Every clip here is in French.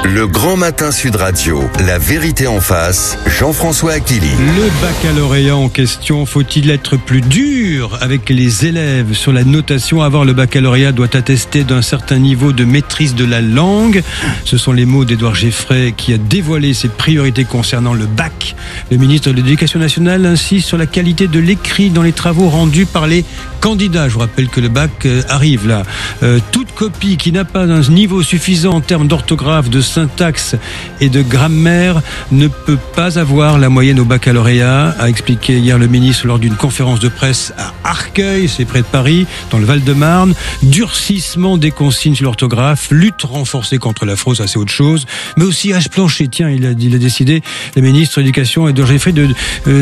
Le Grand Matin Sud Radio, la vérité en face, Jean-François Achilli. Le baccalauréat en question, faut-il être plus dur avec les élèves sur la notation? Avoir le baccalauréat doit attester d'un certain niveau de maîtrise de la langue. Ce sont les mots d'Édouard Geffray qui a dévoilé ses priorités concernant le bac. Le ministre de l'Éducation nationale insiste sur la qualité de l'écrit dans les travaux rendus par les candidats. Je vous rappelle que le bac arrive là. Toute copie qui n'a pas un niveau suffisant en termes d'orthographe, de syntaxe et de grammaire ne peut pas avoir la moyenne au baccalauréat, a expliqué hier le ministre lors d'une conférence de presse à Arcueil, c'est près de Paris, dans le Val-de-Marne. Durcissement des consignes sur l'orthographe, lutte renforcée contre la fraude, ça c'est autre chose, mais aussi âge plancher. Tiens, il a décidé, le ministre de l'Éducation Édouard Geffray, de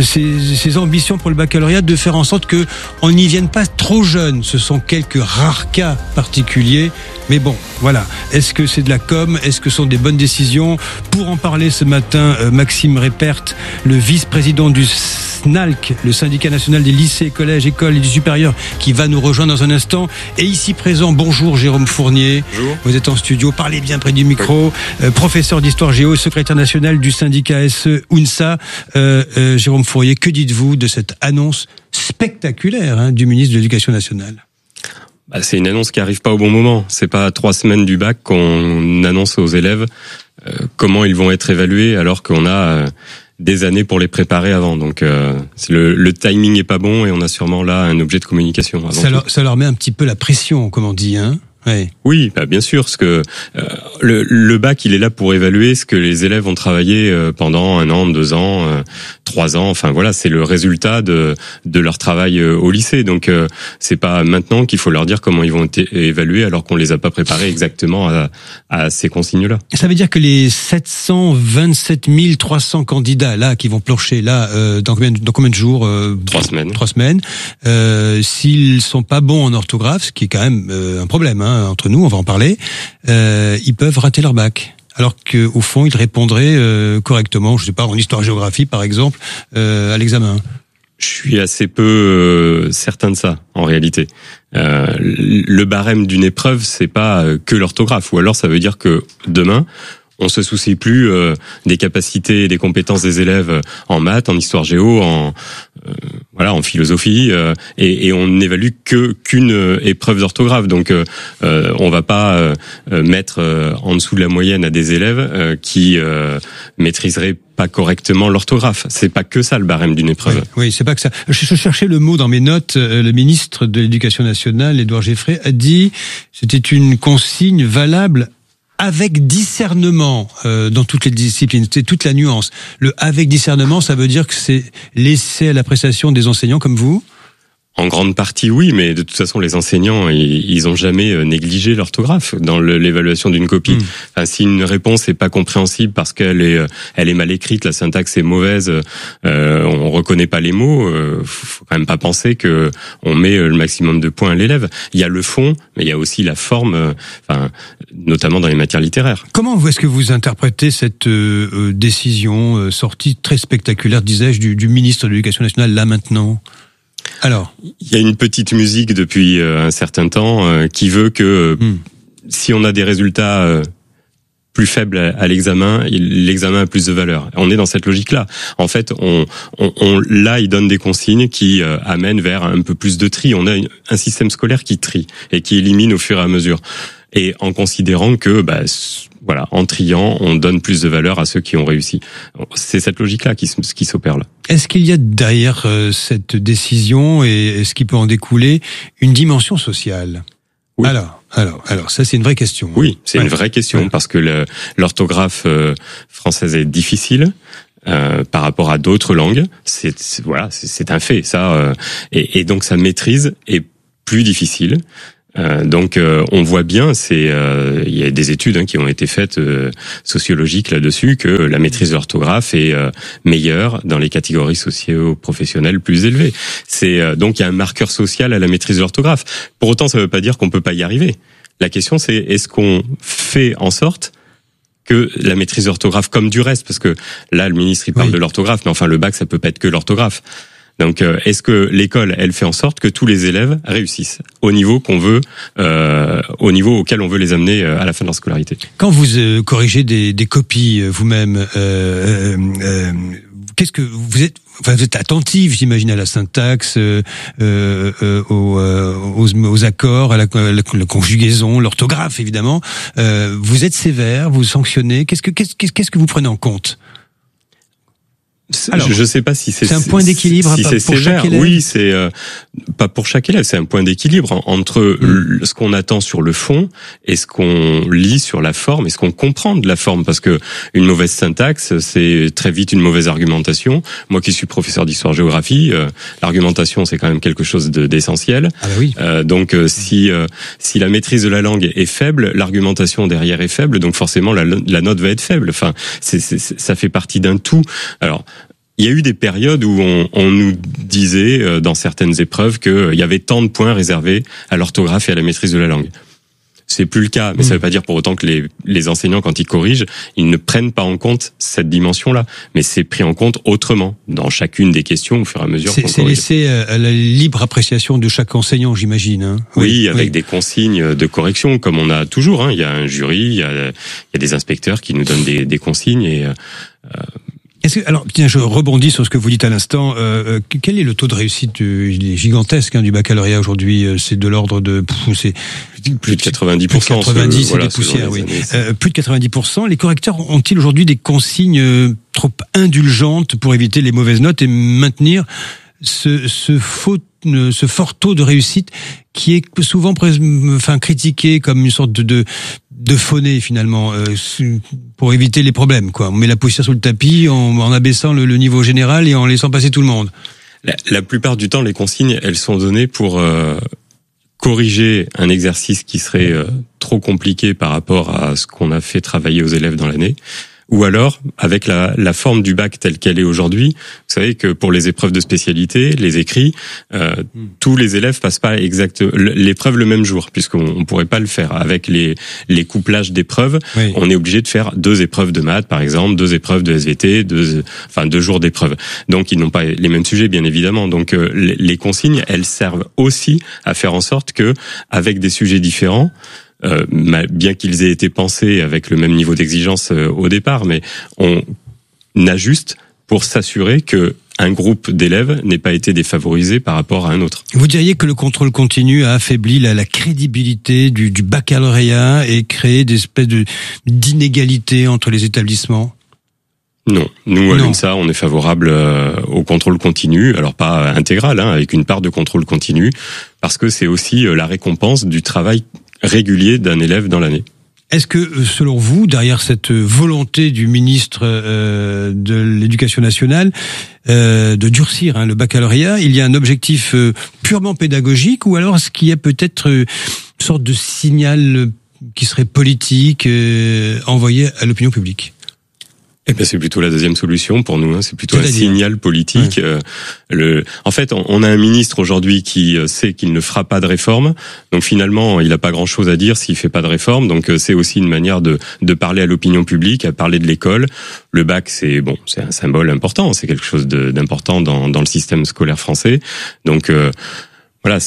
ses ambitions pour le baccalauréat, de faire en sorte que on n'y vienne pas trop jeune. Ce sont quelques rares cas particuliers, mais bon, voilà. Est-ce que c'est de la com? Est-ce que ce sont des bonnes décisions? Pour en parler ce matin, Maxime Reppert, le vice-président du SNALC, le syndicat national des lycées, collèges, écoles et du supérieur, qui va nous rejoindre dans un instant. Et ici présent, bonjour Jérôme Fournier. Bonjour. Vous êtes en studio, parlez bien près du micro. Professeur d'histoire géo, secrétaire national du syndicat SE-UNSA. Jérôme Fournier, que dites-vous de cette annonce spectaculaire du ministre de l'Éducation nationale? C'est une annonce qui arrive pas au bon moment. C'est pas 3 semaines du bac qu'on annonce aux élèves comment ils vont être évalués alors qu'on a des années pour les préparer avant. Donc le timing est pas bon et on a sûrement là un objet de communication. Ça leur met un petit peu la pression, comme on dit, hein? Ouais. Oui, bien sûr, parce que le bac, il est là pour évaluer ce que les élèves ont travaillé pendant 1 an, 2 ans, 3 ans. Enfin voilà, c'est le résultat de leur travail au lycée. Donc c'est pas maintenant qu'il faut leur dire comment ils vont être évalués alors qu'on les a pas préparés exactement à ces consignes-là. Ça veut dire que les 727 300 candidats là qui vont plancher là dans combien de jours? 3 semaines. 3 semaines. S'ils sont pas bons en orthographe, ce qui est quand même un problème, hein, entre nous, on va en parler, ils peuvent rater leur bac. Alors qu'au fond, ils répondraient correctement, je sais pas, en histoire-géographie par exemple, à l'examen. Je suis assez peu certain de ça, en réalité. Le barème d'une épreuve, c'est pas que l'orthographe. Ou alors ça veut dire que demain, on se soucie plus des capacités et des compétences des élèves en maths, en histoire géo, en philosophie, et on n'évalue qu'une épreuve d'orthographe. Donc on va pas mettre en dessous de la moyenne à des élèves qui maîtriseraient pas correctement l'orthographe. C'est pas que ça le barème d'une épreuve. Oui, c'est pas que ça. Je cherchais le mot dans mes notes. Le ministre de l'Éducation nationale, Édouard Geffray, a dit c'était une consigne valable avec discernement dans toutes les disciplines. C'est toute la nuance. Le avec discernement, ça veut dire que c'est laissé à l'appréciation des enseignants comme vous? En grande partie, oui, mais de toute façon, les enseignants, ils ont jamais négligé l'orthographe dans l'évaluation d'une copie. Enfin, si une réponse est pas compréhensible parce qu'elle est mal écrite, la syntaxe est mauvaise, on reconnaît pas les mots, faut quand même pas penser que on met le maximum de points à l'élève. Il y a le fond, mais il y a aussi la forme, notamment dans les matières littéraires. Comment est-ce que vous interprétez cette décision sortie très spectaculaire, disais-je, du ministre de l'Éducation nationale là maintenant? Alors, il y a une petite musique depuis un certain temps qui veut que si on a des résultats plus faibles à l'examen a plus de valeur. On est dans cette logique-là. En fait, là, il donne des consignes qui amènent vers un peu plus de tri. On a un système scolaire qui trie et qui élimine au fur et à mesure. Et en considérant que, en triant, on donne plus de valeur à ceux qui ont réussi. C'est cette logique-là qui s'opère là. Est-ce qu'il y a derrière cette décision et est-ce qu'il peut en découler une dimension sociale? Oui. Alors, ça c'est une vraie question. Oui, c'est une vraie question parce que l'orthographe française est difficile. Par rapport à d'autres langues, c'est un fait. Ça, et donc sa maîtrise est plus difficile. Donc on voit bien, il y a des études qui ont été faites sociologiques là-dessus, que la maîtrise de l'orthographe est meilleure dans les catégories socio-professionnelles plus élevées. Donc il y a un marqueur social à la maîtrise de l'orthographe. Pour autant, ça ne veut pas dire qu'on peut pas y arriver. La question c'est est-ce qu'on fait en sorte que la maîtrise de l'orthographe, comme du reste, parce que là le ministre il parle de l'orthographe, mais enfin le bac ça peut pas être que l'orthographe. Donc, est-ce que l'école, elle fait en sorte que tous les élèves réussissent au niveau qu'on veut, au niveau auquel on veut les amener à la fin de leur scolarité? Quand vous corrigez des copies vous-même, qu'est-ce que vous êtes? Enfin, vous êtes attentif, j'imagine, à la syntaxe, aux accords, à la conjugaison, l'orthographe, évidemment. Vous êtes sévère, vous sanctionnez. Qu'est-ce que vous prenez en compte? Alors, je sais pas si c'est un point d'équilibre si c'est sévère. Oui, c'est pas pour chaque élève, c'est un point d'équilibre entre ce qu'on attend sur le fond et ce qu'on lit sur la forme et ce qu'on comprend de la forme, parce que une mauvaise syntaxe, c'est très vite une mauvaise argumentation. Moi qui suis professeur d'histoire-géographie, l'argumentation c'est quand même quelque chose d'essentiel. Ah bah oui. Donc si la maîtrise de la langue est faible, l'argumentation derrière est faible, donc forcément la note va être faible. Enfin, ça fait partie d'un tout. Alors, il y a eu des périodes où on nous disait dans certaines épreuves qu'il y avait tant de points réservés à l'orthographe et à la maîtrise de la langue. C'est plus le cas, mais ça veut pas dire pour autant que les enseignants, quand ils corrigent, ils ne prennent pas en compte cette dimension-là. Mais c'est pris en compte autrement, dans chacune des questions, au fur et à mesure qu'on corrige. C'est laissé à la libre appréciation de chaque enseignant, j'imagine. Hein. Oui, avec des consignes de correction, comme on a toujours. Hein. Il y a un jury, il y a des inspecteurs qui nous donnent des consignes et... Alors, tiens, je rebondis sur ce que vous dites à l'instant. Quel est le taux de réussite il est gigantesque du baccalauréat aujourd'hui? C'est de l'ordre de plus de 90%. Plus de 90, c'est des poussières, oui. Plus de 90%. Les correcteurs ont-ils aujourd'hui des consignes trop indulgentes pour éviter les mauvaises notes et maintenir ce fort taux de réussite qui est souvent critiqué comme une sorte de phonée finalement, pour éviter les problèmes, quoi. On met la poussière sous le tapis en abaissant le niveau général et en laissant passer tout le monde. La plupart du temps, les consignes, elles sont données pour corriger un exercice qui serait trop compliqué par rapport à ce qu'on a fait travailler aux élèves dans l'année. Ou alors, avec la forme du bac telle qu'elle est aujourd'hui, vous savez que pour les épreuves de spécialité, les écrits, tous les élèves passent pas l'épreuve le même jour, puisqu'on pourrait pas le faire. Avec les couplages d'épreuves, oui. On est obligé de faire 2 épreuves de maths, par exemple, 2 épreuves de SVT, 2 jours d'épreuves. Donc, ils n'ont pas les mêmes sujets, bien évidemment. Donc, les consignes, elles servent aussi à faire en sorte que, avec des sujets différents, bien qu'ils aient été pensés avec le même niveau d'exigence au départ, mais on ajuste pour s'assurer que un groupe d'élèves n'ait pas été défavorisé par rapport à un autre. Vous diriez que le contrôle continu a affaibli la crédibilité du baccalauréat et créé des espèces d'inégalités entre les établissements? Non, nous à l'UNSA, on est favorable au contrôle continu, alors pas intégral, avec une part de contrôle continu, parce que c'est aussi la récompense du travail régulier d'un élève dans l'année. Est-ce que, selon vous, derrière cette volonté du ministre de l'Éducation nationale de durcir le baccalauréat, il y a un objectif purement pédagogique, ou alors est-ce qu'il y a peut-être une sorte de signal qui serait politique envoyé à l'opinion publique? Eh bien, c'est plutôt la deuxième solution pour nous. C'est plutôt un signal politique. Ouais. En fait, on a un ministre aujourd'hui qui sait qu'il ne fera pas de réforme. Donc finalement, il n'a pas grand-chose à dire s'il fait pas de réforme. Donc c'est aussi une manière de parler à l'opinion publique, à parler de l'école. Le bac, c'est un symbole important. C'est quelque chose d'important dans le système scolaire français. Donc voilà,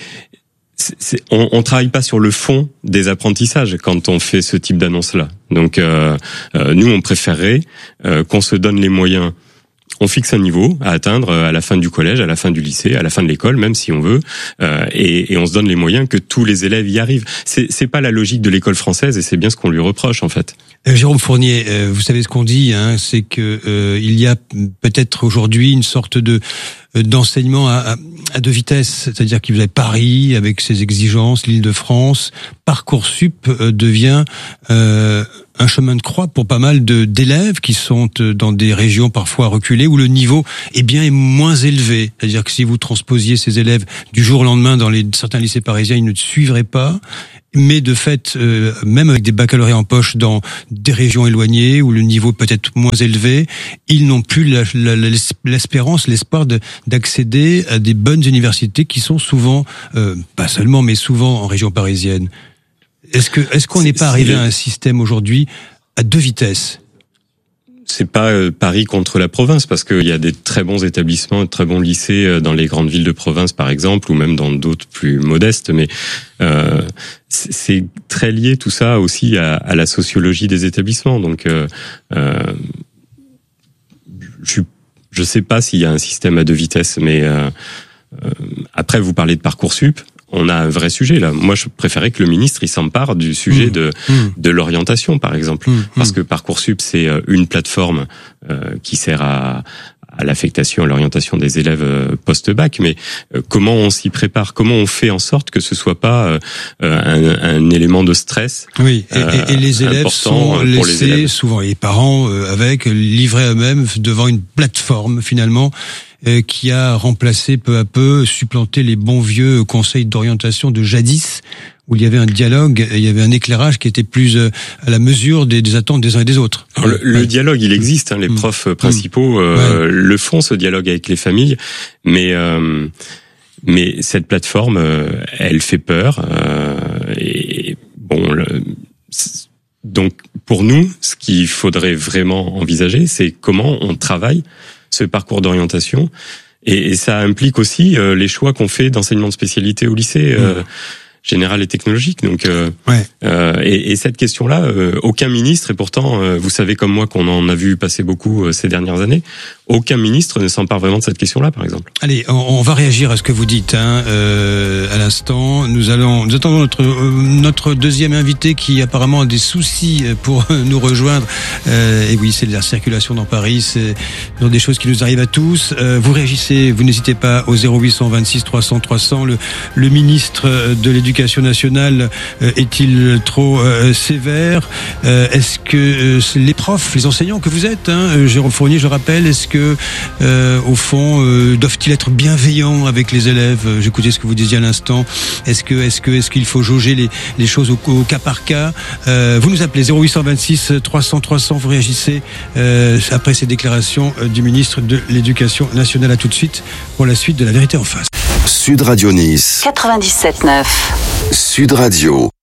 on travaille pas sur le fond des apprentissages quand on fait ce type d'annonce-là. Donc, nous, on préférerait qu'on se donne les moyens. On fixe un niveau à atteindre à la fin du collège, à la fin du lycée, à la fin de l'école, même si on veut, et on se donne les moyens que tous les élèves y arrivent. C'est pas la logique de l'école française, et c'est bien ce qu'on lui reproche en fait. Jérôme Fournier, vous savez ce qu'on dit, c'est que il y a peut-être aujourd'hui une sorte d'enseignement à 2 vitesses, c'est-à-dire que vous avez Paris avec ses exigences, l'Île-de-France, Parcoursup devient un chemin de croix pour pas mal d'élèves qui sont dans des régions parfois reculées où le niveau est moins élevé. C'est-à-dire que si vous transposiez ces élèves du jour au lendemain dans certains lycées parisiens, ils ne suivraient pas. Mais de fait, même avec des baccalauréats en poche dans des régions éloignées où le niveau peut être moins élevé, ils n'ont plus l'espérance, l'espoir d'accéder à des bonnes universités qui sont souvent, pas seulement, mais souvent en région parisienne. Est-ce qu'on n'est pas arrivé à un système aujourd'hui à 2 vitesses? c'est pas Paris contre la province, parce qu'il y a des très bons établissements, de très bons lycées dans les grandes villes de province, par exemple, ou même dans d'autres plus modestes. Mais c'est très lié tout ça aussi à la sociologie des établissements. Donc, je sais pas s'il y a un système à deux vitesses, mais après, vous parlez de Parcoursup. On a un vrai sujet là. Moi, je préférais que le ministre il s'empare du sujet de l'orientation, par exemple, parce que Parcoursup c'est une plateforme qui sert à l'affectation, à l'orientation des élèves post-bac. Mais comment on s'y prépare ? Comment on fait en sorte que ce soit pas un élément de stress ? Oui. Et les élèves sont laissés souvent, les parents livrés eux-mêmes devant une plateforme finalement. Qui a remplacé peu à peu, supplanté les bons vieux conseils d'orientation de jadis, où il y avait un dialogue, il y avait un éclairage qui était plus à la mesure des attentes des uns et des autres. Alors, le dialogue, il existe, hein, les profs principaux le font, ce dialogue avec les familles, mais cette plateforme, elle fait peur, et bon, donc pour nous, ce qu'il faudrait vraiment envisager, c'est comment on travaille ce parcours d'orientation, et ça implique aussi les choix qu'on fait d'enseignement de spécialité au lycée général et technologique. Donc, et cette question-là, aucun ministre, et pourtant, vous savez comme moi qu'on en a vu passer beaucoup ces dernières années, aucun ministre ne s'empare vraiment de cette question-là, par exemple. Allez, on va réagir à ce que vous dites à l'instant. Nous attendons notre deuxième invité qui apparemment a des soucis pour nous rejoindre. Et oui, c'est la circulation dans Paris, c'est des choses qui nous arrivent à tous. Vous réagissez, vous n'hésitez pas au 0826 300 300. Le ministre de l'Éducation nationale est-il trop sévère ? Est-ce que les profs, les enseignants que vous êtes, Jérôme Fournier, je rappelle, est-ce que au fond, doivent-ils être bienveillants avec les élèves ? J'écoutais ce que vous disiez à l'instant. Est-ce qu'il faut jauger les choses au cas par cas ? Vous nous appelez 0826 300 300. Vous réagissez après ces déclarations du ministre de l'Éducation nationale. À tout de suite pour la suite de La Vérité en face. Sud Radio Nice 97.9. Sud Radio.